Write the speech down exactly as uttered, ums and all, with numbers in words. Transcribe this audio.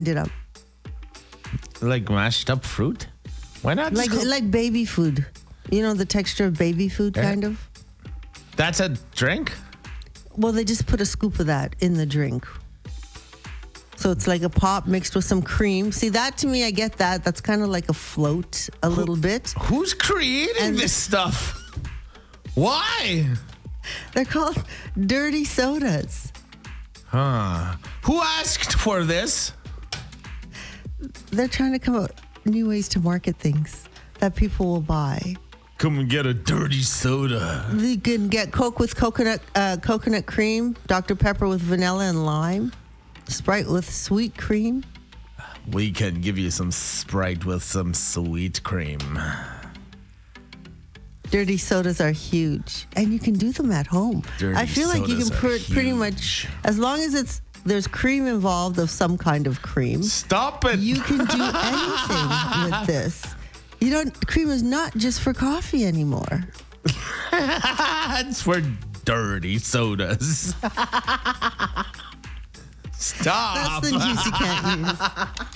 It up. Like mashed up fruit? Why not? Like just co- like baby food. You know the texture of baby food, Yeah. kind of? That's a drink? Well, they just put a scoop of that in the drink. So it's like a pop mixed with some cream. See, that to me, I get that. That's kind of like a float a little bit. Who's creating And- this stuff? Why? They're called dirty sodas. Huh. Who asked for this? They're trying to come up with new ways to market things that people will buy. Come and get a dirty soda. You can get Coke with coconut uh, coconut cream, Doctor Pepper with vanilla and lime, Sprite with sweet cream. We can give you some Sprite with some sweet cream. Dirty sodas are huge, and you can do them at home. Dirty I feel like you sodas can are put pretty much, huge. as long as it's there's cream involved of some kind of cream, Stop it. you can do anything with this. You don't. Cream is not just for coffee anymore. It's for dirty sodas. Stop. That's the juice you can't use.